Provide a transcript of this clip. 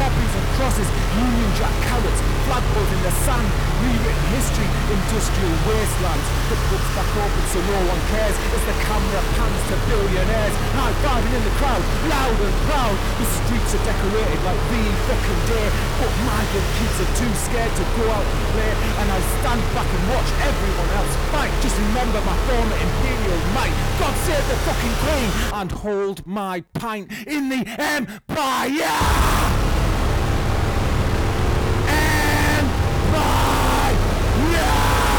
poppies and crosses, Union Jack carrots, flagpoles in the sand, rewritten history, industrial wastelands. The pub's back open so no one cares as the camera pans to billionaires. High-fiving in the crowd, loud and proud. The streets are decorated like the fucking day, but migrant kids are too scared to go out and play, and I stand back and watch everyone else fight. Just remember my former imperial might. God save the fucking Queen, and hold my pint in the Empire!